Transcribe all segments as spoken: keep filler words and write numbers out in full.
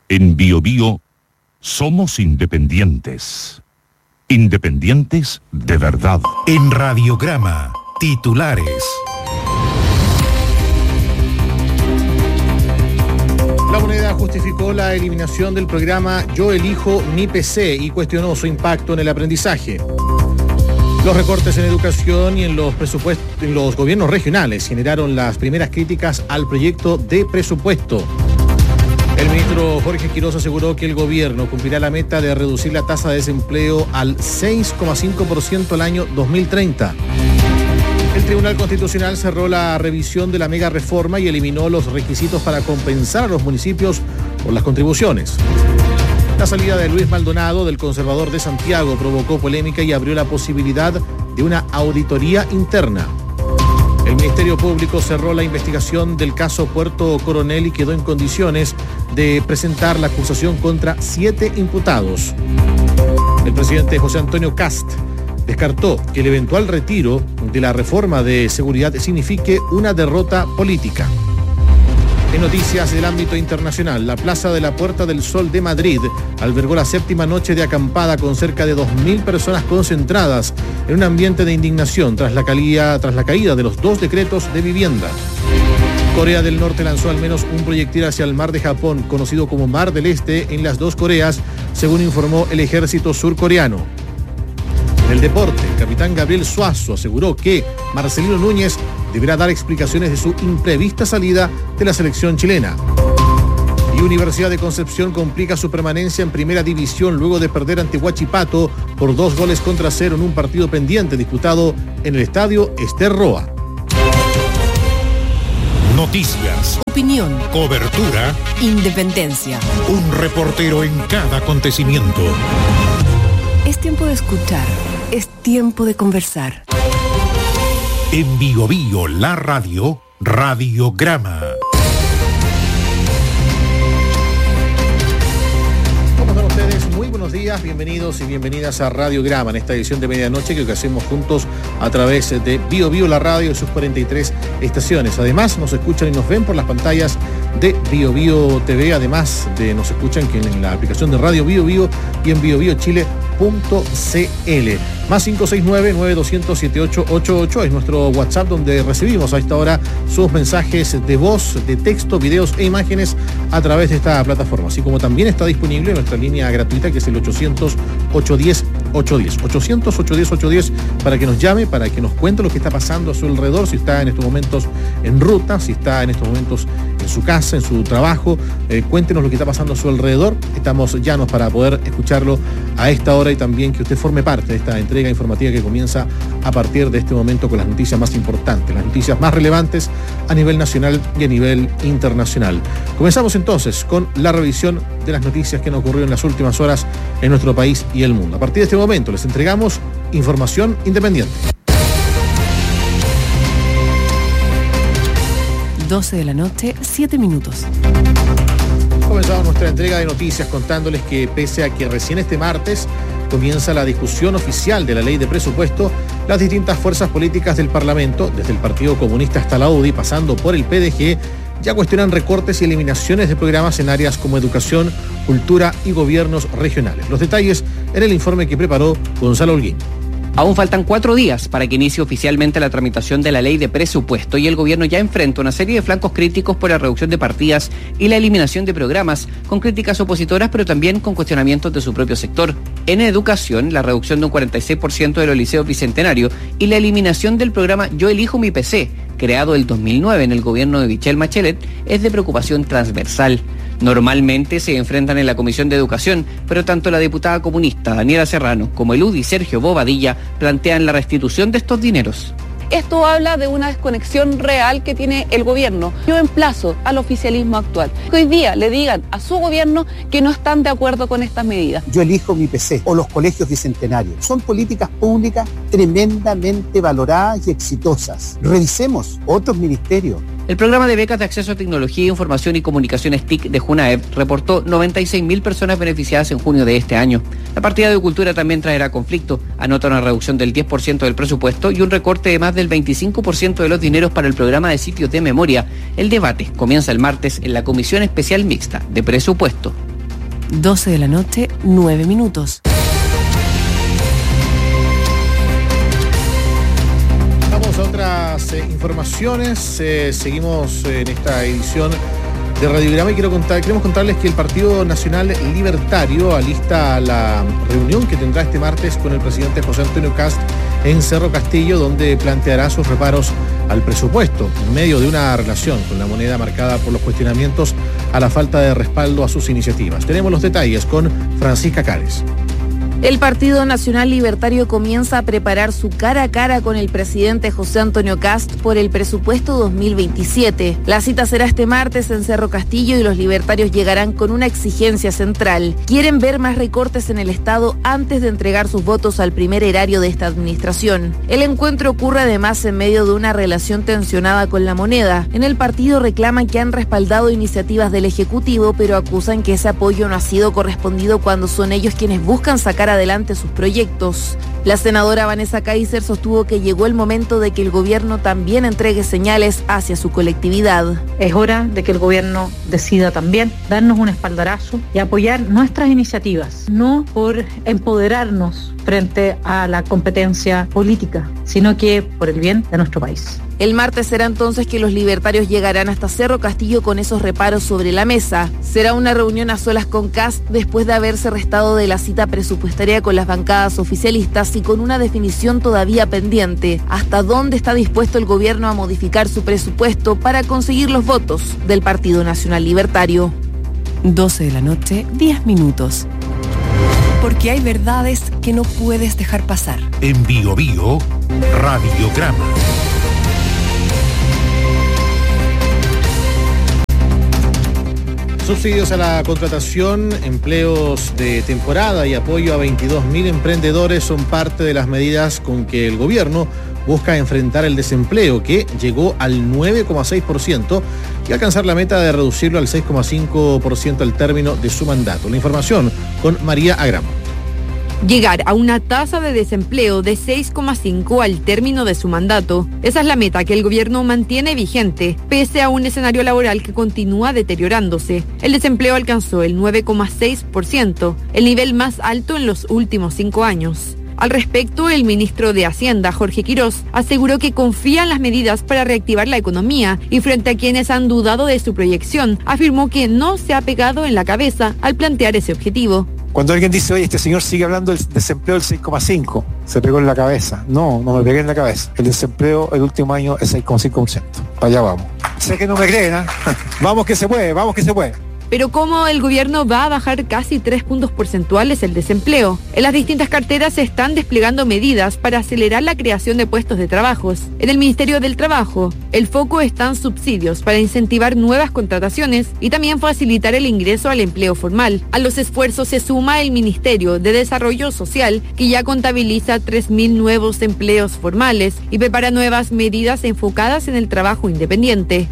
En Bio Bio somos independientes. Independientes de verdad. En Radiograma, titulares. La Moneda justificó la eliminación del programa Yo Elijo Mi P C y cuestionó su impacto en el aprendizaje. Los recortes en educación y en los presupuestos, en los gobiernos regionales generaron las primeras críticas al proyecto de presupuesto. El ministro Jorge Quiroz aseguró que el gobierno cumplirá la meta de reducir la tasa de desempleo al seis coma cinco por ciento al año dos mil treinta. El Tribunal Constitucional cerró la revisión de la mega reforma y eliminó los requisitos para compensar a los municipios por las contribuciones. La salida de Luis Maldonado, del Conservador de Santiago, provocó polémica y abrió la posibilidad de una auditoría interna. El Ministerio Público cerró la investigación del caso Puerto Coronel y quedó en condiciones de presentar la acusación contra siete imputados. El presidente José Antonio Kast descartó que el eventual retiro de la reforma de seguridad signifique una derrota política. En noticias del ámbito internacional, la Plaza de la Puerta del Sol de Madrid albergó la séptima noche de acampada con cerca de dos mil personas concentradas en un ambiente de indignación tras la, calía, tras la caída de los dos decretos de vivienda. Corea del Norte lanzó al menos un proyectil hacia el mar de Japón, conocido como Mar del Este, en las dos Coreas, según informó el ejército surcoreano. En el deporte, el capitán Gabriel Suazo aseguró que Marcelino Núñez deberá dar explicaciones de su imprevista salida de la selección chilena. Y Universidad de Concepción complica su permanencia en primera división luego de perder ante Huachipato por dos goles contra cero en un partido pendiente disputado en el estadio Ester Roa. Noticias, opinión, cobertura, independencia. Un reportero en cada acontecimiento. Es tiempo de escuchar, es tiempo de conversar. En Bio Bio, la radio, Radiograma. ¿Cómo están ustedes? Muy buenos días, bienvenidos y bienvenidas a Radiograma en esta edición de medianoche que hacemos juntos a través de Bio Bio, la radio y sus cuarenta y tres estaciones. Además, nos escuchan y nos ven por las pantallas de Bio Bio T V, además de nos escuchan que en la aplicación de Radio Bio Bio y en bio bio chile punto c l. Más cinco seis nueve, nueve dos cero cero, siete ocho ocho ocho es nuestro WhatsApp, donde recibimos a esta hora sus mensajes de voz, de texto, videos e imágenes a través de esta plataforma, así como también está disponible nuestra línea gratuita, que es el ochocientos, ochocientos diez, ochocientos diez ochocientos, ochocientos diez, ochocientos diez, para que nos llame, para que nos cuente lo que está pasando a su alrededor, si está en estos momentos en ruta, si está en estos momentos en su casa, en su trabajo, eh, cuéntenos lo que está pasando a su alrededor. Estamos llanos para poder escucharlo a esta hora y también que usted forme parte de esta entrega informativa que comienza a partir de este momento con las noticias más importantes, las noticias más relevantes a nivel nacional y a nivel internacional. Comenzamos entonces con la revisión de las noticias que han ocurrido en las últimas horas en nuestro país y el mundo. A partir de este momento les entregamos información independiente. doce de la noche, siete minutos. Comenzamos nuestra entrega de noticias contándoles que pese a que recién este martes comienza la discusión oficial de la ley de presupuesto, las distintas fuerzas políticas del Parlamento, desde el Partido Comunista hasta la U D I, pasando por el P D G, ya cuestionan recortes y eliminaciones de programas en áreas como educación, cultura y gobiernos regionales. Los detalles en el informe que preparó Gonzalo Holguín. Aún faltan cuatro días para que inicie oficialmente la tramitación de la ley de presupuesto y el gobierno ya enfrenta una serie de flancos críticos por la reducción de partidas y la eliminación de programas, con críticas opositoras pero también con cuestionamientos de su propio sector. En educación, la reducción de un cuarenta y seis por ciento de los liceos bicentenarios y la eliminación del programa Yo Elijo Mi P C, creado el dos mil nueve en el gobierno de Michelle Bachelet, es de preocupación transversal. Normalmente se enfrentan en la Comisión de Educación, pero tanto la diputada comunista Daniela Serrano como el U D I Sergio Bobadilla plantean la restitución de estos dineros. Esto habla de una desconexión real que tiene el gobierno. Yo emplazo al oficialismo actual que hoy día le digan a su gobierno que no están de acuerdo con estas medidas. Yo elijo mi P C o los colegios bicentenarios. Son políticas públicas tremendamente valoradas y exitosas. Revisemos otros ministerios. El programa de becas de acceso a tecnología, información y comunicaciones T I C de Junaep reportó noventa y seis mil personas beneficiadas en junio de este año. La partida de cultura también traerá conflicto. Anota una reducción del diez por ciento del presupuesto y un recorte de más del veinticinco por ciento de los dineros para el programa de sitios de memoria. El debate comienza el martes en la Comisión Especial Mixta de Presupuesto. doce de la noche, nueve minutos. Vamos a otras eh, informaciones. Eh, seguimos eh, en esta edición de Radiograma y quiero contar, queremos contarles que el Partido Nacional Libertario alista la reunión que tendrá este martes con el presidente José Antonio Kast en Cerro Castillo, donde planteará sus reparos al presupuesto, en medio de una relación con la moneda marcada por los cuestionamientos a la falta de respaldo a sus iniciativas. Tenemos los detalles con Francisca Cárez. El Partido Nacional Libertario comienza a preparar su cara a cara con el presidente José Antonio Kast por el presupuesto dos mil veintisiete. La cita será este martes en Cerro Castillo y los libertarios llegarán con una exigencia central. Quieren ver más recortes en el Estado antes de entregar sus votos al primer erario de esta administración. El encuentro ocurre además en medio de una relación tensionada con la moneda. En el partido reclaman que han respaldado iniciativas del Ejecutivo, pero acusan que ese apoyo no ha sido correspondido cuando son ellos quienes buscan sacar adelante sus proyectos. La senadora Vanessa Kaiser sostuvo que llegó el momento de que el gobierno también entregue señales hacia su colectividad. Es hora de que el gobierno decida también darnos un espaldarazo y apoyar nuestras iniciativas, no por empoderarnos frente a la competencia política, sino que por el bien de nuestro país. El martes será entonces que los libertarios llegarán hasta Cerro Castillo con esos reparos sobre la mesa. Será una reunión a solas con Kast después de haberse restado de la cita presupuestaria con las bancadas oficialistas y con una definición todavía pendiente. ¿Hasta dónde está dispuesto el gobierno a modificar su presupuesto para conseguir los votos del Partido Nacional Libertario? doce de la noche, diez minutos. Porque hay verdades que no puedes dejar pasar. En Bio Bio, Radiograma. Subsidios a la contratación, empleos de temporada y apoyo a veintidós mil emprendedores son parte de las medidas con que el gobierno busca enfrentar el desempleo, que llegó al nueve coma seis por ciento y alcanzar la meta de reducirlo al seis coma cinco por ciento al término de su mandato. La información con María Agramo. Llegar a una tasa de desempleo de seis coma cinco al término de su mandato. Esa es la meta que el gobierno mantiene vigente, pese a un escenario laboral que continúa deteriorándose. El desempleo alcanzó el nueve coma seis por ciento, el nivel más alto en los últimos cinco años. Al respecto, el ministro de Hacienda, Jorge Quirós, aseguró que confía en las medidas para reactivar la economía y frente a quienes han dudado de su proyección, afirmó que no se ha pegado en la cabeza al plantear ese objetivo. Cuando alguien dice, oye, este señor sigue hablando del desempleo del seis coma cinco, se pegó en la cabeza. No, no me pegué en la cabeza. El desempleo el último año es seis coma cinco por ciento. Allá vamos. Sé que no me creen, ¿eh? Vamos que se puede, vamos que se puede. Pero ¿cómo el gobierno va a bajar casi tres puntos porcentuales el desempleo? En las distintas carteras se están desplegando medidas para acelerar la creación de puestos de trabajos. En el Ministerio del Trabajo, el foco está en subsidios para incentivar nuevas contrataciones y también facilitar el ingreso al empleo formal. A los esfuerzos se suma el Ministerio de Desarrollo Social, que ya contabiliza tres mil nuevos empleos formales y prepara nuevas medidas enfocadas en el trabajo independiente.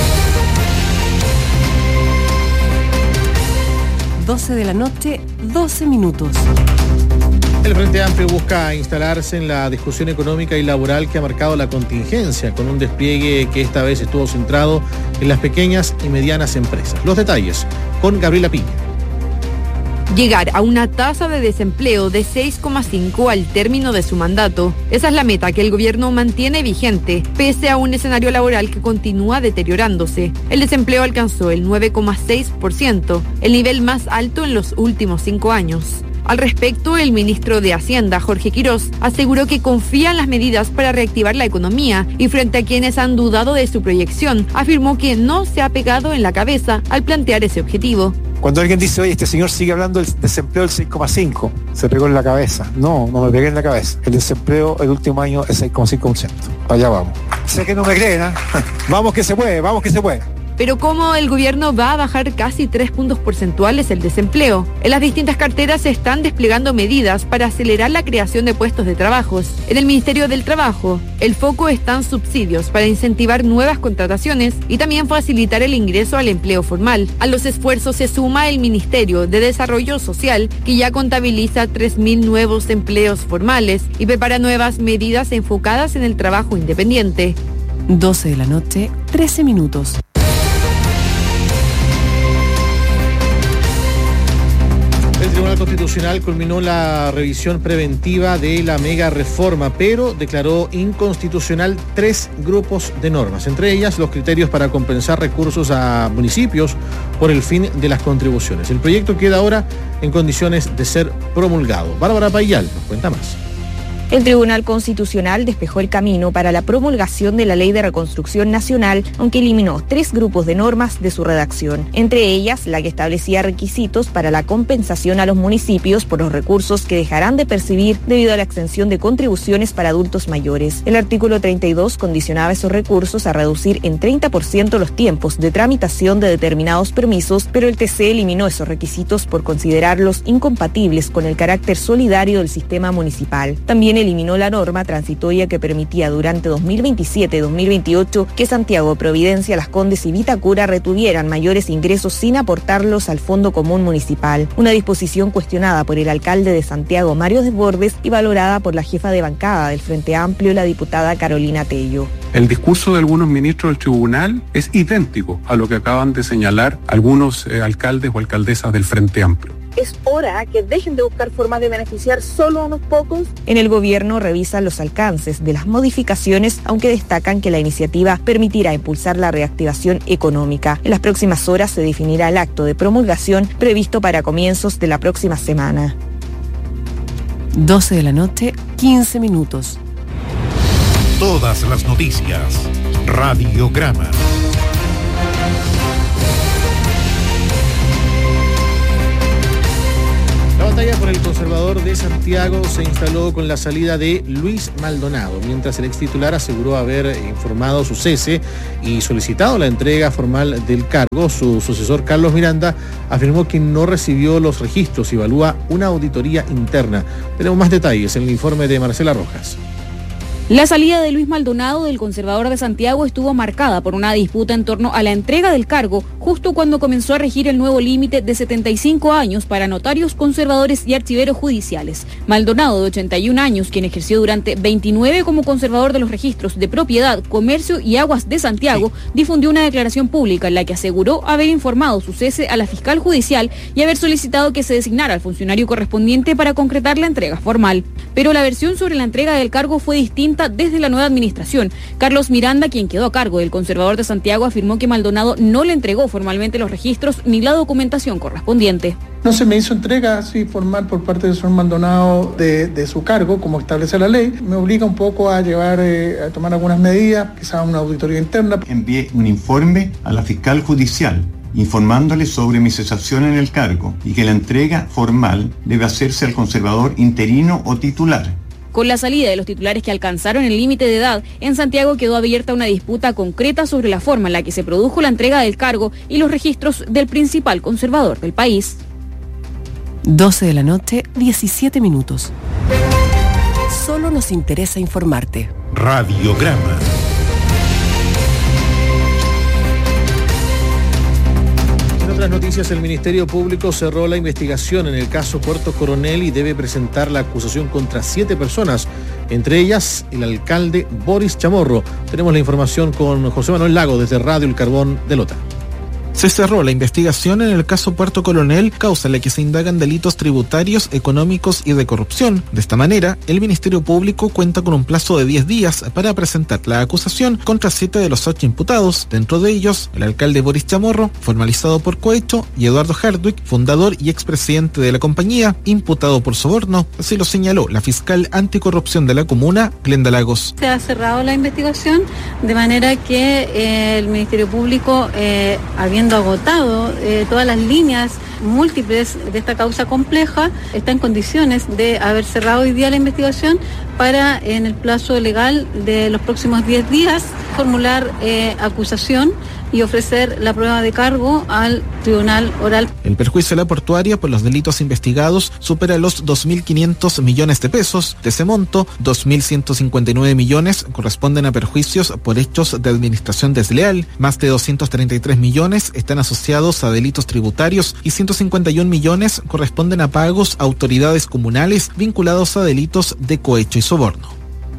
doce de la noche, doce minutos. El Frente Amplio busca instalarse en la discusión económica y laboral que ha marcado la contingencia, con un despliegue que esta vez estuvo centrado en las pequeñas y medianas empresas. Los detalles con Gabriela Piña. Llegar a una tasa de desempleo de seis coma cinco al término de su mandato. Esa es la meta que el gobierno mantiene vigente, pese a un escenario laboral que continúa deteriorándose. El desempleo alcanzó el nueve coma seis por ciento, el nivel más alto en los últimos cinco años. Al respecto, el ministro de Hacienda, Jorge Quirós, aseguró que confía en las medidas para reactivar la economía y frente a quienes han dudado de su proyección, afirmó que no se ha pegado en la cabeza al plantear ese objetivo. Cuando alguien dice, oye, este señor sigue hablando del desempleo del seis coma cinco, se pegó en la cabeza. No, no me pegué en la cabeza. El desempleo el último año es seis coma cinco por ciento. Allá vamos. Sé que no me creen, ¿eh? Vamos que se puede, vamos que se puede. Pero ¿cómo el gobierno va a bajar casi tres puntos porcentuales el desempleo? En las distintas carteras se están desplegando medidas para acelerar la creación de puestos de trabajos. En el Ministerio del Trabajo, el foco está en subsidios para incentivar nuevas contrataciones y también facilitar el ingreso al empleo formal. A los esfuerzos se suma el Ministerio de Desarrollo Social, que ya contabiliza tres mil nuevos empleos formales y prepara nuevas medidas enfocadas en el trabajo independiente. doce de la noche, trece minutos. Constitucional culminó la revisión preventiva de la mega reforma, pero declaró inconstitucional tres grupos de normas, entre ellas los criterios para compensar recursos a municipios por el fin de las contribuciones. El proyecto queda ahora en condiciones de ser promulgado. Bárbara Payal nos cuenta más. El Tribunal Constitucional despejó el camino para la promulgación de la Ley de Reconstrucción Nacional, aunque eliminó tres grupos de normas de su redacción, entre ellas la que establecía requisitos para la compensación a los municipios por los recursos que dejarán de percibir debido a la exención de contribuciones para adultos mayores. El artículo treinta y dos condicionaba esos recursos a reducir en treinta por ciento los tiempos de tramitación de determinados permisos, pero el T C eliminó esos requisitos por considerarlos incompatibles con el carácter solidario del sistema municipal. También eliminó la norma transitoria que permitía durante dos mil veintisiete y dos mil veintiocho que Santiago, Providencia, Las Condes y Vitacura retuvieran mayores ingresos sin aportarlos al Fondo Común Municipal. Una disposición cuestionada por el alcalde de Santiago, Mario Desbordes, y valorada por la jefa de bancada del Frente Amplio, la diputada Carolina Tello. El discurso de algunos ministros del tribunal es idéntico a lo que acaban de señalar algunos eh, alcaldes o alcaldesas del Frente Amplio. Es hora que dejen de buscar formas de beneficiar solo a unos pocos. En el gobierno revisan los alcances de las modificaciones, aunque destacan que la iniciativa permitirá impulsar la reactivación económica. En las próximas horas se definirá el acto de promulgación previsto para comienzos de la próxima semana. doce de la noche, quince minutos. Todas las noticias. Radiograma. La batalla por el conservador de Santiago se instaló con la salida de Luis Maldonado, mientras el ex titular aseguró haber informado su cese y solicitado la entrega formal del cargo. Su sucesor, Carlos Miranda, afirmó que no recibió los registros y evalúa una auditoría interna. Tenemos más detalles en el informe de Marcela Rojas. La salida de Luis Maldonado del Conservador de Santiago estuvo marcada por una disputa en torno a la entrega del cargo, justo cuando comenzó a regir el nuevo límite de setenta y cinco años para notarios, conservadores y archiveros judiciales. Maldonado, de ochenta y un años, quien ejerció durante veintinueve como conservador de los registros de propiedad, comercio y aguas de Santiago, sí. difundió una declaración pública en la que aseguró haber informado su cese a la fiscal judicial y haber solicitado que se designara al funcionario correspondiente para concretar la entrega formal. Pero la versión sobre la entrega del cargo fue distinta desde la nueva administración. Carlos Miranda, quien quedó a cargo del Conservador de Santiago, afirmó que Maldonado no le entregó formalmente los registros ni la documentación correspondiente. No se me hizo entrega así formal por parte del señor Maldonado de, de su cargo, como establece la ley. Me obliga un poco a llevar, eh, a tomar algunas medidas, quizás una auditoría interna. Envié un informe a la fiscal judicial informándole sobre mi cesación en el cargo y que la entrega formal debe hacerse al conservador interino o titular. Con la salida de los titulares que alcanzaron el límite de edad, en Santiago quedó abierta una disputa concreta sobre la forma en la que se produjo la entrega del cargo y los registros del principal conservador del país. doce de la noche, diecisiete minutos. Solo nos interesa informarte. Radiograma. En otras noticias, el Ministerio Público cerró la investigación en el caso Puerto Coronel y debe presentar la acusación contra siete personas, entre ellas el alcalde Boris Chamorro. Tenemos la información con José Manuel Lago desde Radio El Carbón de Lota. Se cerró la investigación en el caso Puerto Coronel, causa en la que se indagan delitos tributarios, económicos y de corrupción. De esta manera, el Ministerio Público cuenta con un plazo de diez días para presentar la acusación contra siete de los ocho imputados, dentro de ellos el alcalde Boris Chamorro, formalizado por cohecho, y Eduardo Hardwick, fundador y expresidente de la compañía, imputado por soborno, así lo señaló la fiscal anticorrupción de la comuna, Glenda Lagos. Se ha cerrado la investigación, de manera que eh, el Ministerio Público, eh, habiendo agotado eh, todas las líneas múltiples de esta causa compleja, está en condiciones de haber cerrado hoy día la investigación para, en el plazo legal de los próximos diez días, formular eh, acusación y ofrecer la prueba de cargo al tribunal oral. El perjuicio a la portuaria por los delitos investigados supera los dos mil quinientos millones de pesos. De ese monto, dos mil ciento cincuenta y nueve millones corresponden a perjuicios por hechos de administración desleal, más de doscientos treinta y tres millones están asociados a delitos tributarios y ciento cincuenta y un millones corresponden a pagos a autoridades comunales vinculados a delitos de cohecho y soborno.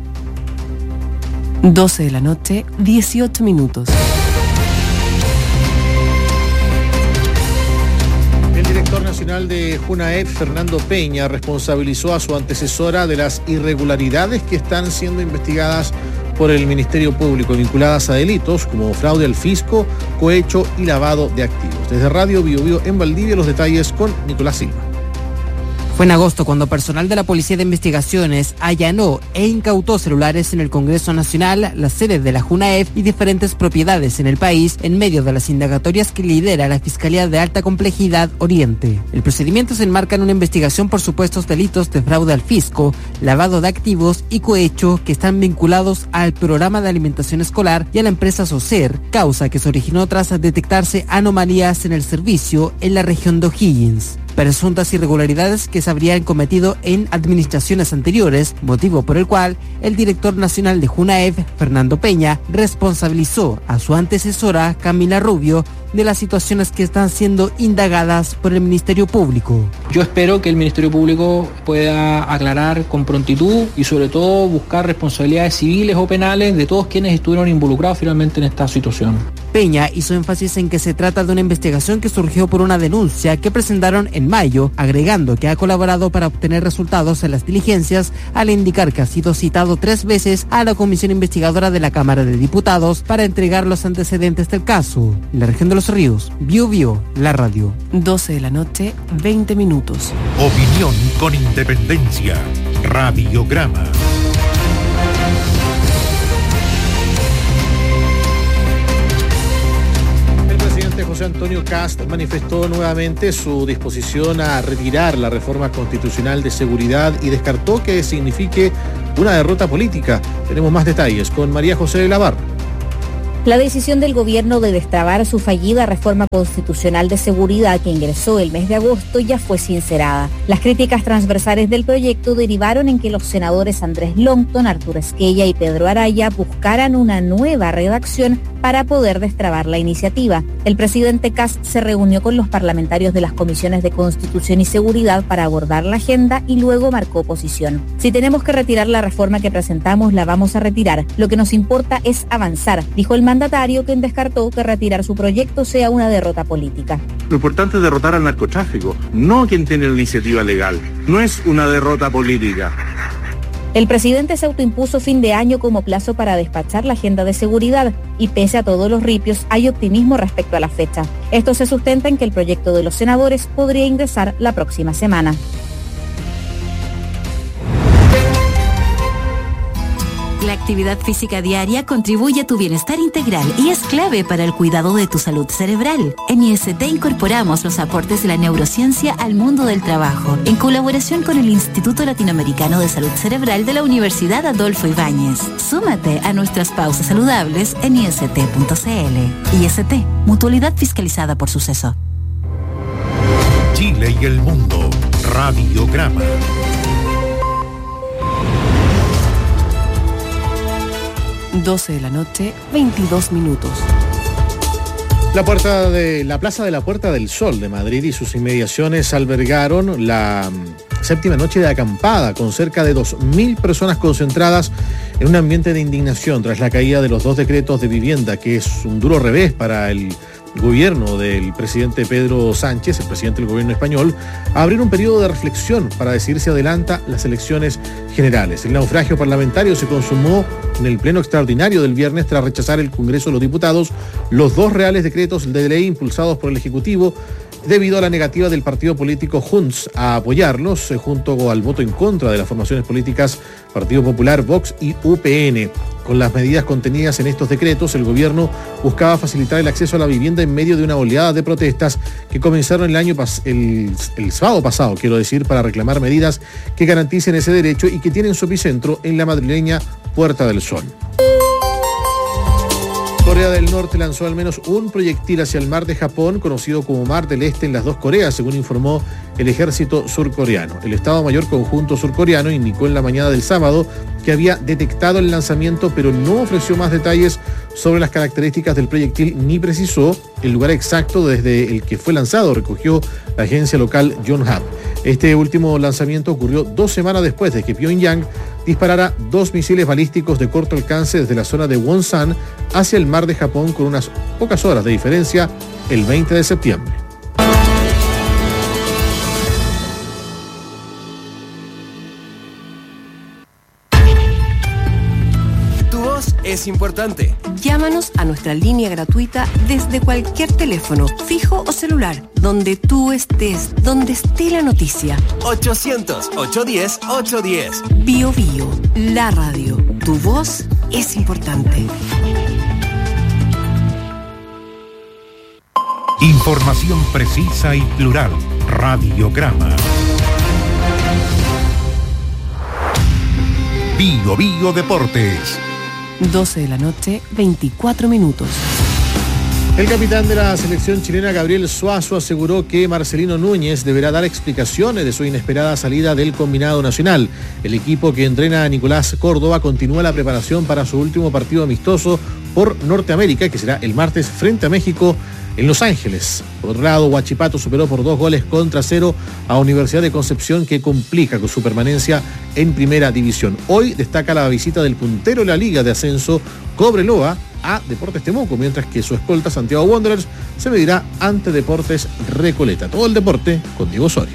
doce de la noche, dieciocho minutos. El director nacional nacional de Junaed, Fernando Peña, responsabilizó a su antecesora de las irregularidades que están siendo investigadas por el Ministerio Público, vinculadas a delitos como fraude al fisco, cohecho y lavado de activos. Desde Radio Bio Bio en Valdivia, los detalles con Nicolás Silva. Fue en agosto cuando personal de la Policía de Investigaciones allanó e incautó celulares en el Congreso Nacional, la sede de la JUNAEF y diferentes propiedades en el país en medio de las indagatorias que lidera la Fiscalía de Alta Complejidad Oriente. El procedimiento se enmarca en una investigación por supuestos delitos de fraude al fisco, lavado de activos y cohecho que están vinculados al programa de alimentación escolar y a la empresa SOCER, causa que se originó tras detectarse anomalías en el servicio en la región de O'Higgins. Presuntas irregularidades que se habrían cometido en administraciones anteriores, motivo por el cual el director nacional de JUNAEF, Fernando Peña, responsabilizó a su antecesora, Camila Rubio, de las situaciones que están siendo indagadas por el Ministerio Público. Yo espero que el Ministerio Público pueda aclarar con prontitud y sobre todo buscar responsabilidades civiles o penales de todos quienes estuvieron involucrados finalmente en esta situación. Peña hizo énfasis en que se trata de una investigación que surgió por una denuncia que presentaron en mayo, agregando que ha colaborado para obtener resultados en las diligencias al indicar que ha sido citado tres veces a la Comisión Investigadora de la Cámara de Diputados para entregar los antecedentes del caso. En la región de Los Ríos, Bio Bio, la radio. doce de la noche, veinte minutos. Opinión con independencia. Radiograma. José Antonio Kast manifestó nuevamente su disposición a retirar la reforma constitucional de seguridad y descartó que signifique una derrota política. Tenemos más detalles con María José de la Barra. La decisión del gobierno de destrabar su fallida reforma constitucional de seguridad que ingresó el mes de agosto ya fue sincerada. Las críticas transversales del proyecto derivaron en que los senadores Andrés Longton, Arturo Esquella y Pedro Araya buscaran una nueva redacción para poder destrabar la iniciativa. El presidente Kast se reunió con los parlamentarios de las comisiones de Constitución y Seguridad para abordar la agenda y luego marcó posición. Si tenemos que retirar la reforma que presentamos, la vamos a retirar. Lo que nos importa es avanzar, dijo el mandatario, quien descartó que retirar su proyecto sea una derrota política. Lo importante es derrotar al narcotráfico, no quien tiene la iniciativa legal. No es una derrota política. El presidente se autoimpuso fin de año como plazo para despachar la agenda de seguridad y pese a todos los ripios hay optimismo respecto a la fecha. Esto se sustenta en que el proyecto de los senadores podría ingresar la próxima semana. La actividad física diaria contribuye a tu bienestar integral y es clave para el cuidado de tu salud cerebral. En I S T incorporamos los aportes de la neurociencia al mundo del trabajo, en colaboración con el Instituto Latinoamericano de Salud Cerebral de la Universidad Adolfo Ibáñez. Súmate a nuestras pausas saludables en I S T punto C L. I S T, mutualidad fiscalizada por Suceso. Chile y el mundo. Radiograma. doce de la noche, veintidós minutos. La puerta de la Plaza de la Puerta del Sol de Madrid y sus inmediaciones albergaron la séptima noche de acampada con cerca de dos mil personas concentradas en un ambiente de indignación tras la caída de los dos decretos de vivienda, que es un duro revés para el gobierno del presidente Pedro Sánchez, el presidente del gobierno español, a abrir un periodo de reflexión para decidir si adelanta las elecciones generales. El naufragio parlamentario se consumó en el pleno extraordinario del viernes tras rechazar el Congreso de los Diputados los dos reales decretos de ley impulsados por el Ejecutivo debido a la negativa del partido político Junts a apoyarlos, eh, junto al voto en contra de las formaciones políticas Partido Popular, Vox y U P N. Con las medidas contenidas en estos decretos, el gobierno buscaba facilitar el acceso a la vivienda en medio de una oleada de protestas que comenzaron el año pas- el, el sábado pasado, quiero decir, para reclamar medidas que garanticen ese derecho y que tienen su epicentro en la madrileña Puerta del Sol. Corea del Norte lanzó al menos un proyectil hacia el mar de Japón, conocido como Mar del Este en las dos Coreas, según informó el ejército surcoreano. El Estado Mayor Conjunto surcoreano indicó en la mañana del sábado que había detectado el lanzamiento, pero no ofreció más detalles sobre las características del proyectil ni precisó el lugar exacto desde el que fue lanzado, recogió la agencia local Yonhap. Este último lanzamiento ocurrió dos semanas después de que Pyongyang disparara dos misiles balísticos de corto alcance desde la zona de Wonsan hacia el mar de Japón con unas pocas horas de diferencia el veinte de septiembre. es importante. Llámanos a nuestra línea gratuita desde cualquier teléfono, fijo o celular, donde tú estés, donde esté la noticia. ochocientos, ochocientos diez, ochocientos diez. Bio Bio, la radio. Tu voz es importante. Información precisa y plural. Radiograma. Bio Bio Deportes. doce de la noche, veinticuatro minutos. El capitán de la selección chilena, Gabriel Suazo, aseguró que Marcelino Núñez deberá dar explicaciones de su inesperada salida del combinado nacional. El equipo que entrena a Nicolás Córdoba continúa la preparación para su último partido amistoso por Norteamérica, que será el martes frente a México en Los Ángeles. Por otro lado, Huachipato superó por dos goles contra cero a Universidad de Concepción, que complica con su permanencia en primera división. Hoy destaca la visita del puntero de la Liga de Ascenso, Cobreloa, a Deportes Temuco, mientras que su escolta, Santiago Wanderers, se medirá ante Deportes Recoleta. Todo el deporte con Diego Osorio.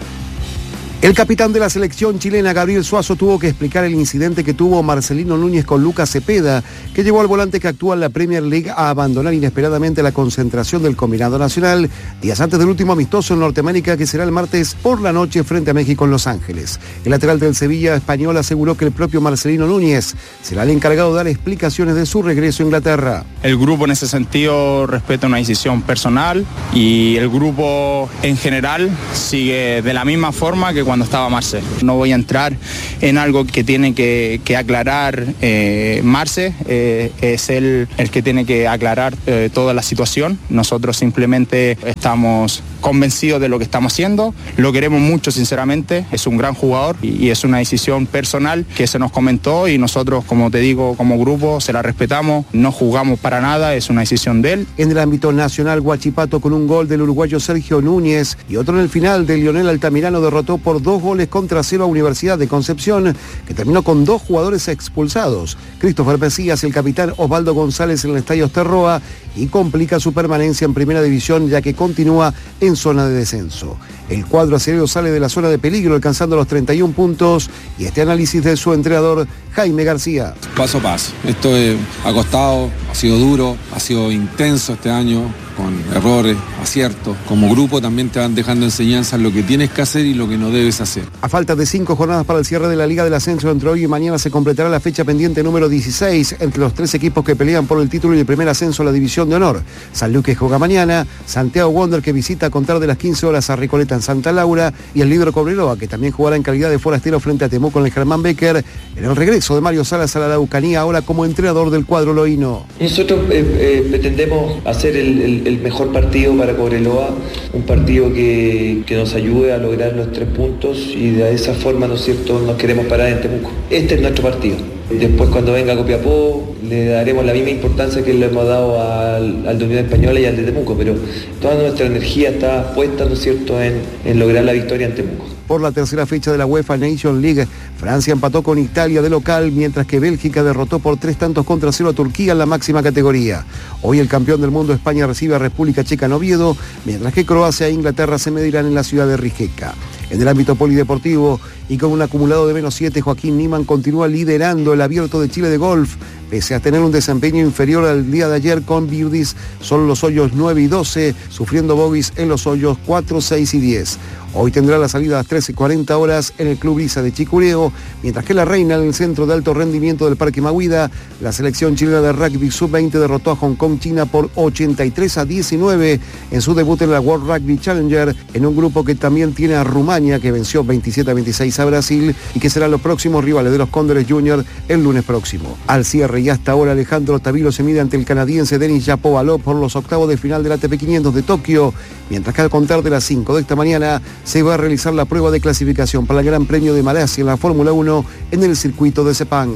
El capitán de la selección chilena, Gabriel Suazo, tuvo que explicar el incidente que tuvo Marcelino Núñez con Lucas Cepeda, que llevó al volante que actúa en la Premier League a abandonar inesperadamente la concentración del combinado nacional días antes del último amistoso en Norteamérica, que será el martes por la noche frente a México en Los Ángeles. El lateral del Sevilla español aseguró que el propio Marcelino Núñez será el encargado de dar explicaciones de su regreso a Inglaterra. El grupo en ese sentido respeta una decisión personal y el grupo en general sigue de la misma forma que cuando estaba Marce. No voy a entrar en algo que tiene que, que aclarar eh, Marce, eh, es él el que tiene que aclarar eh, toda la situación. Nosotros simplemente estamos convencidos de lo que estamos haciendo, lo queremos mucho sinceramente, es un gran jugador y, y es una decisión personal que se nos comentó y nosotros, como te digo, como grupo se la respetamos, no juzgamos para nada, es una decisión de él. En el ámbito nacional, Huachipato con un gol del uruguayo Sergio Núñez y otro en el final de Lionel Altamirano derrotó por dos goles contra cero a Universidad de Concepción, que terminó con dos jugadores expulsados, Christopher Mesías y el capitán Osvaldo González en el Estadio Osterroa, y complica su permanencia en primera división ya que continúa en zona de descenso. El cuadro acerero sale de la zona de peligro alcanzando los treinta y un puntos y este análisis de su entrenador Jaime García. Paso a paso, esto es, ha costado, ha sido duro, ha sido intenso este año, con errores, aciertos. Como grupo también te van dejando enseñanzas lo que tienes que hacer y lo que no debes hacer. A falta de cinco jornadas para el cierre de la Liga del Ascenso, entre hoy y mañana se completará la fecha pendiente número dieciséis entre los tres equipos que pelean por el título y el primer ascenso a la División de Honor. San Luque juega mañana, Santiago Wander que visita a contar de las quince horas a Recoleta en Santa Laura y el líder Cobreloa, que también jugará en calidad de forastero frente a Temuco con el Germán Becker en el regreso de Mario Salas a la Araucanía, ahora como entrenador del cuadro loíno. Nosotros eh, eh, pretendemos hacer el, el, el mejor partido para Cobreloa, un partido que, que nos ayude a lograr los tres puntos y de esa forma, ¿no es cierto?, nos queremos parar en Temuco. Este es nuestro partido. Después, cuando venga Copiapó, le daremos la misma importancia que le hemos dado al, al de Unión Española y al de Temuco, pero toda nuestra energía está puesta, ¿no es cierto?, en, en lograr la victoria en Temuco. Por la tercera fecha de la UEFA Nation League, Francia empató con Italia de local, mientras que Bélgica derrotó por tres tantos contra cero a Turquía en la máxima categoría. Hoy el campeón del mundo España recibe a República Checa en Oviedo, mientras que Croacia e Inglaterra se medirán en la ciudad de Rijeka. En el ámbito polideportivo y con un acumulado de menos siete, Joaquín Niemann continúa liderando el Abierto de Chile de golf, pese a tener un desempeño inferior al día de ayer con birdies, son los hoyos nueve y doce, sufriendo bogies en los hoyos cuatro, seis y diez. Hoy tendrá la salida a las trece y cuarenta horas en el Club Brisa de Chicureo, mientras que la reina en el centro de alto rendimiento del Parque Mahuida, la selección chilena de rugby sub veinte derrotó a Hong Kong, China por ochenta y tres a diecinueve en su debut en la World Rugby Challenger, en un grupo que también tiene a Rumania, que venció veintisiete a veintiséis a Brasil y que serán los próximos rivales de los Cóndores Junior el lunes próximo. Al cierre y hasta ahora, Alejandro Tavilo se mide ante el canadiense Denis Shapovalov por los octavos de final del A T P quinientos de Tokio, mientras que al contar de las cinco de esta mañana se va a realizar la prueba de clasificación para el Gran Premio de Malasia en la Fórmula uno en el circuito de Sepang.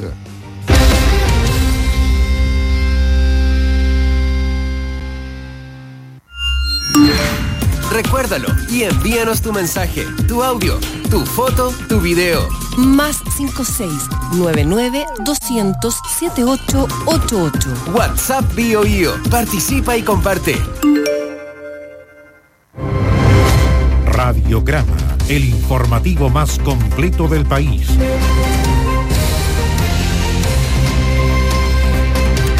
Recuérdalo y envíanos tu mensaje, tu audio, tu foto, tu video. Más cinco seis nueve nueve doscientos setenta y ocho ochenta y ocho. WhatsApp Bio Bio. Participa y comparte. Radiograma, el informativo más completo del país.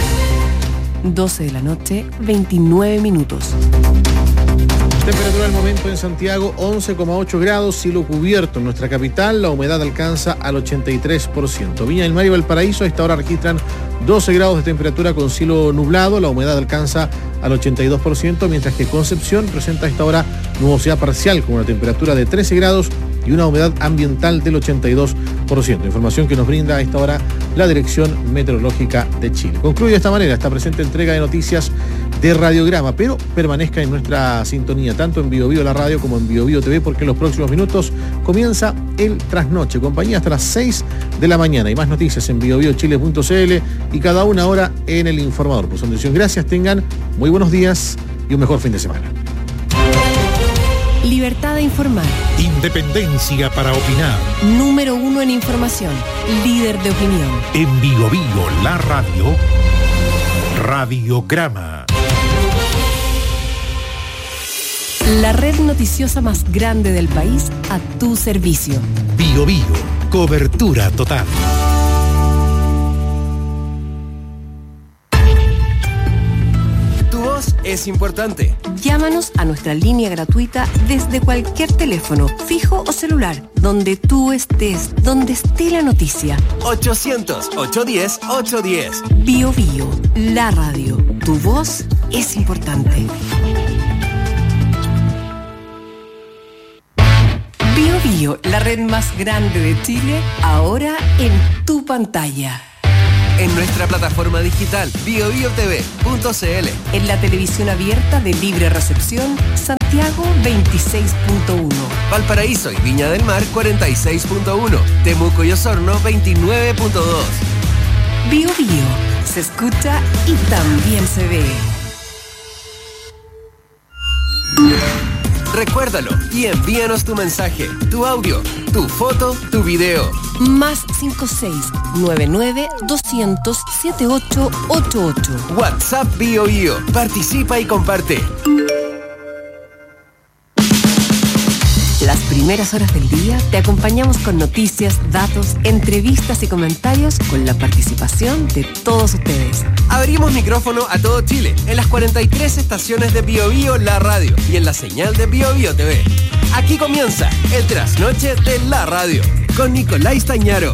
doce de la noche, veintinueve minutos. Temperatura del momento en Santiago, once coma ocho grados, cielo cubierto en nuestra capital, la humedad alcanza al ochenta y tres por ciento. Viña del Mar y Valparaíso a esta hora registran doce grados de temperatura con cielo nublado, la humedad alcanza al ochenta y dos por ciento, mientras que Concepción presenta a esta hora nubosidad parcial con una temperatura de trece grados y una humedad ambiental del ochenta y dos por ciento. Información que nos brinda a esta hora la Dirección Meteorológica de Chile. Concluye de esta manera esta presente entrega de noticias de Radiograma, pero permanezca en nuestra sintonía, tanto en Bio Bio la radio como en Bio Bio T V, porque en los próximos minutos comienza el Trasnoche, compañía hasta las seis de la mañana. Y más noticias en bio bio chile punto c l y cada una hora en El Informador. Por su atención, gracias, tengan muy buenos días y un mejor fin de semana. Libertad de informar. Independencia para opinar. Número uno en información. Líder de opinión. En Bio Bio la radio. Radiograma. La red noticiosa más grande del país a tu servicio. Bio Bio, cobertura total. Tu voz es importante. Llámanos a nuestra línea gratuita desde cualquier teléfono, fijo o celular, donde tú estés, donde esté la noticia. ochocientos, ochocientos diez, ochocientos diez. Bio Bio, la radio. Tu voz es importante. Bio Bio, la red más grande de Chile, ahora en tu pantalla. En nuestra plataforma digital bio bio t v punto c l. En la televisión abierta de libre recepción, Santiago veintiséis punto uno. Valparaíso y Viña del Mar cuarenta y seis punto uno. Temuco y Osorno veintinueve punto dos. Bio Bio, se escucha y también se ve. Recuérdalo y envíanos tu mensaje, tu audio, tu foto, tu video. Más cinco seis nueve nueve doscientos setenta y ocho ochenta y ocho. WhatsApp Bio Bio. Participa y comparte. Las primeras horas del día te acompañamos con noticias, datos, entrevistas y comentarios con la participación de todos ustedes. Abrimos micrófono a todo Chile en las cuarenta y tres estaciones de Bio Bio la radio y en la señal de Bio Bio T V. Aquí comienza el Trasnoche de la radio con Nicolás Tañaro.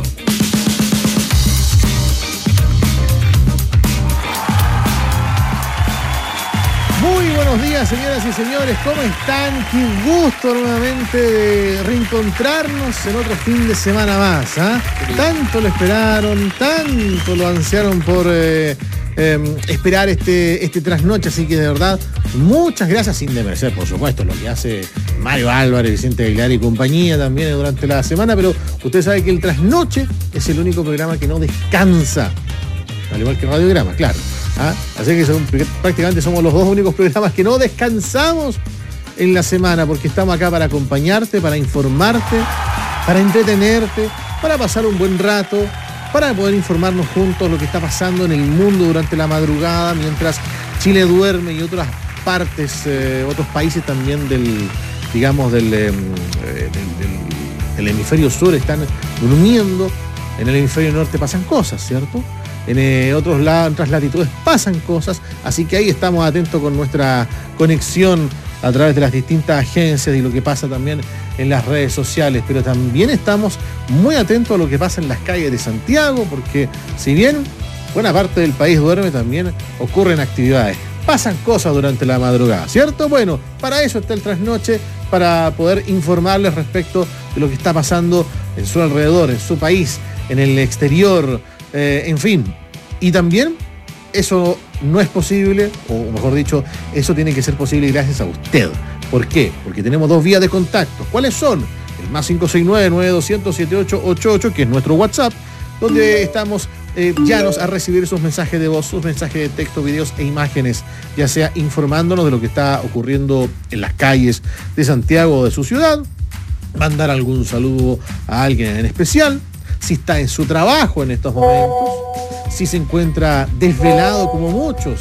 Muy buenos días, señoras y señores, ¿cómo están? Qué gusto nuevamente de reencontrarnos en otro fin de semana más, ¿ah? ¿eh? Tanto lo esperaron, tanto lo ansiaron por eh, eh, esperar este, este trasnoche, así que de verdad, muchas gracias, sin desmerecer, por supuesto, lo que hace Mario Álvarez, Vicente Aguilar y compañía también durante la semana, pero usted sabe que el trasnoche es el único programa que no descansa, al igual que Radiograma, claro. ¿Ah? Así que son, prácticamente somos los dos únicos programas que no descansamos en la semana, porque estamos acá para acompañarte, para informarte, para entretenerte, para pasar un buen rato, para poder informarnos juntos lo que está pasando en el mundo durante la madrugada, mientras Chile duerme y otras partes, eh, otros países también del, digamos, del, eh, del, del, del hemisferio sur están durmiendo. En el hemisferio norte pasan cosas, ¿cierto? En eh, otros lados, en otras latitudes pasan cosas, así que ahí estamos atentos con nuestra conexión a través de las distintas agencias y lo que pasa también en las redes sociales, pero también estamos muy atentos a lo que pasa en las calles de Santiago, porque si bien buena parte del país duerme, también ocurren actividades, pasan cosas durante la madrugada, ¿cierto? Bueno, para eso está el Trasnoche, para poder informarles respecto de lo que está pasando en su alrededor, en su país, en el exterior. Eh, en fin, y también eso no es posible, o mejor dicho, eso tiene que ser posible gracias a usted. ¿Por qué? Porque tenemos dos vías de contacto. ¿Cuáles son? El más cinco seis nueve, nueve dos cero cero, siete ocho ocho ocho, que es nuestro WhatsApp, donde estamos eh, llanos a recibir sus mensajes de voz, sus mensajes de texto, videos e imágenes, ya sea informándonos de lo que está ocurriendo en las calles de Santiago o de su ciudad, mandar algún saludo a alguien en especial, si está en su trabajo en estos momentos, si se encuentra desvelado como muchos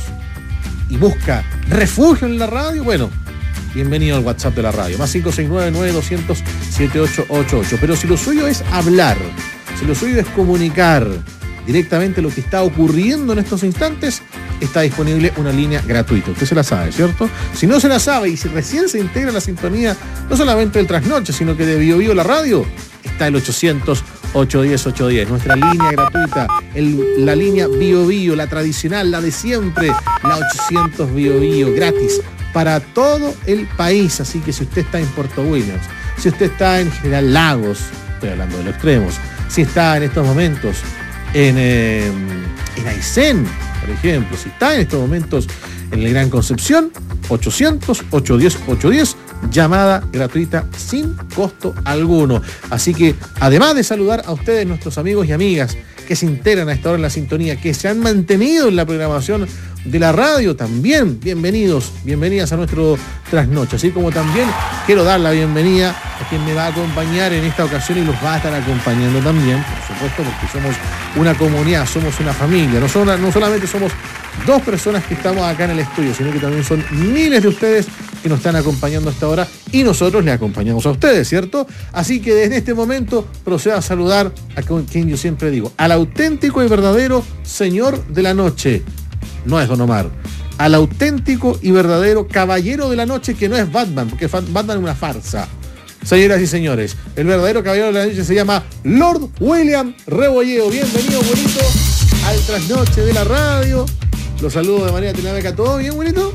y busca refugio en la radio, bueno, bienvenido al WhatsApp de la radio, más cinco seis nueve, nueve dos cero cero, siete ocho ocho ocho. Pero si lo suyo es hablar, si lo suyo es comunicar directamente lo que está ocurriendo en estos instantes, está disponible una línea gratuita. Usted se la sabe, ¿cierto? Si no se la sabe y si recién se integra la sintonía, no solamente del Trasnoche, sino que de Bio Bio la radio, está el ochocientos, ochocientos diez, ochocientos diez. Nuestra línea gratuita, el, la línea Bio Bio, la tradicional, la de siempre, la ochocientos Bio Bio, gratis para todo el país. Así que si usted está en Puerto Williams, si usted está en General Lagos, estoy hablando de los extremos, si está en estos momentos en, eh, en Aysén, por ejemplo, si está en estos momentos en el Gran Concepción, ochocientos, ochocientos diez, ochocientos diez, llamada gratuita sin costo alguno. Así que, además de saludar a ustedes, nuestros amigos y amigas que se integran a esta hora en la sintonía, que se han mantenido en la programación de la radio, también bienvenidos, bienvenidas a nuestro Trasnoche. Así como también quiero dar la bienvenida a quien me va a acompañar en esta ocasión y los va a estar acompañando también, por supuesto, porque somos una comunidad, somos una familia. No, son, no solamente somos dos personas que estamos acá en el estudio, sino que también son miles de ustedes que nos están acompañando hasta ahora y nosotros les acompañamos a ustedes, ¿cierto? Así que desde este momento procedo a saludar a quien yo siempre digo, al auténtico y verdadero señor de la noche. No es Don Omar, al auténtico y verdadero caballero de la noche, que no es Batman, porque Batman es una farsa. Señoras y señores, el verdadero caballero de la noche se llama Lord William Rebolledo. Bienvenido, bonito, al Trasnoche de la radio. Los saludo de manera telemática. ¿Todo bien, bonito?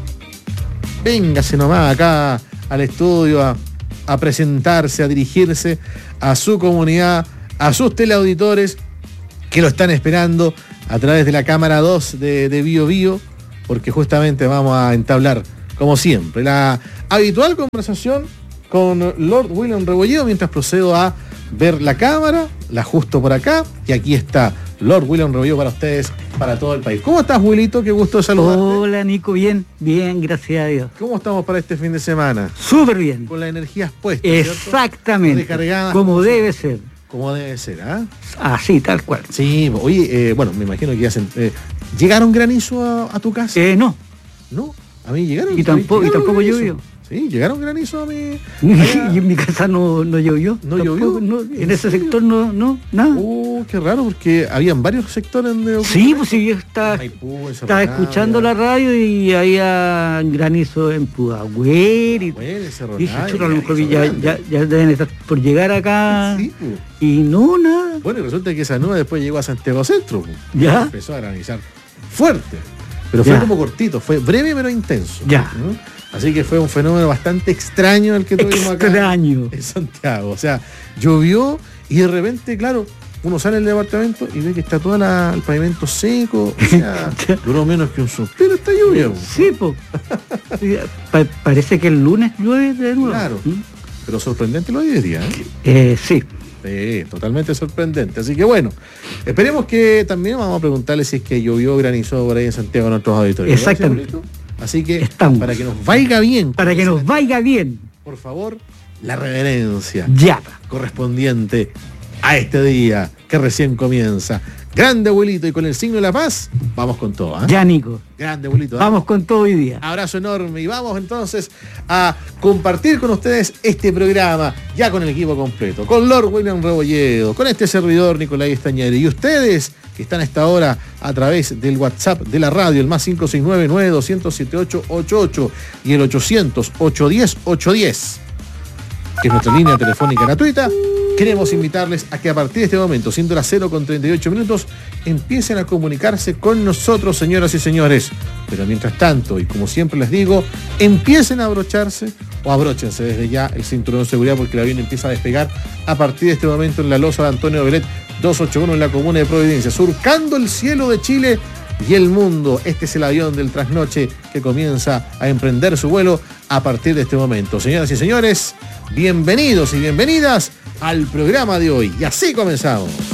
Véngase nomás acá al estudio a, a presentarse, a dirigirse a su comunidad, a sus teleauditores que lo están esperando a través de la cámara dos de, de Bio Bio, porque justamente vamos a entablar, como siempre, la habitual conversación con Lord William Rebolledo, mientras procedo a ver la cámara, la ajusto por acá, y aquí está Lord William Rebolledo para ustedes, para todo el país. ¿Cómo estás, Wilito? Qué gusto saludarte. Hola, Nico, bien, bien, gracias a Dios. ¿Cómo estamos para este fin de semana? Súper bien. Con las energías puestas, exactamente, recargadas, como debe ser. Como debe ser, ¿ah? ¿eh? Así, tal cual. Sí, oye, eh, bueno, me imagino que ya se, eh, ¿llegaron granizo a, a tu casa? Eh, no. ¿No? A mí llegaron. Y tampoco, y tampoco llovió. Sí, llegaron granizo a mi... Y en mi casa no, no llovió. ¿No tampoco, llovió? No, en ese sector no, no, nada. Oh, qué raro, porque habían varios sectores de... Sí, pues sí, yo estaba, Maipú, estaba escuchando la radio y había granizo en Pudahuel y, bueno, y dije, chulo, a lo mejor ya, ya, ya deben estar por llegar acá. Sí, pues. Y no, nada. Bueno, y resulta que esa nube después llegó a Santiago Centro. Pues, ya. Empezó a granizar fuerte. Pero fue ya. como cortito, fue breve pero intenso. Ya. ¿no? Así que fue un fenómeno bastante extraño el que tuvimos extraño. acá en Santiago. O sea, llovió y de repente, claro, uno sale del departamento y ve que está todo la, el pavimento seco. O sea, duró menos que un suspiro esta lluvia. Sí, pues. pa parece que el lunes llueve de nuevo. Claro. ¿Mm? Pero sorprendente lo hoy día, ¿eh? eh sí. Sí, totalmente sorprendente. Así que bueno, esperemos que también vamos a preguntarle si es que llovió o granizó por ahí en Santiago en nuestros auditores. Exactamente. Así que Estamos. para que nos vaya bien. Para que nos vaya bien. Por favor, la reverencia. Ya. Correspondiente a este día que recién comienza. Grande, abuelito, y con el signo de la paz, vamos con todo. ¿eh? Ya, Nico. Grande, abuelito. ¿eh? Vamos con todo hoy día. Abrazo enorme y vamos entonces a compartir con ustedes este programa ya con el equipo completo, con Lord William Rebolledo, con este servidor Nicolás Estañari y ustedes que están a esta hora a través del WhatsApp de la radio, el más cinco seis nueve, nueve dos cero siete ocho ocho ocho y el ochocientos, ochocientos diez, ochocientos diez, que es nuestra línea telefónica gratuita. Queremos invitarles a que a partir de este momento, siendo las cero con treinta y ocho minutos, empiecen a comunicarse con nosotros, señoras y señores. Pero mientras tanto, y como siempre les digo, empiecen a abrocharse o abróchense desde ya el cinturón de seguridad, porque el avión empieza a despegar a partir de este momento en la losa de Antonio Belet doscientos ochenta y uno en la comuna de Providencia, surcando el cielo de Chile y el mundo. Este es el avión del Trasnoche que comienza a emprender su vuelo a partir de este momento. Señoras y señores, bienvenidos y bienvenidas al programa de hoy. Y así comenzamos.